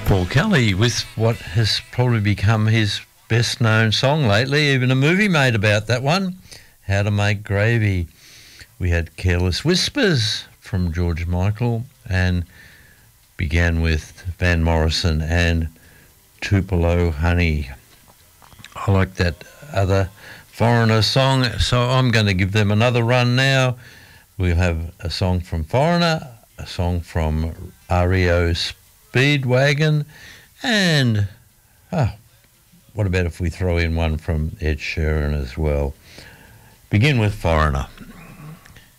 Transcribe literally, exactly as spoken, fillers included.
Paul Kelly with what has probably become his best known song lately, even a movie made about that one, How to Make Gravy. We had Careless Whispers from George Michael and began with Van Morrison and Tupelo Honey. I like that other Foreigner song, so I'm going to give them another run now. We'll have a song from Foreigner, a song from R E O Speedwagon, and oh, what about if we throw in one from Ed Sheeran as well? Begin with Foreigner.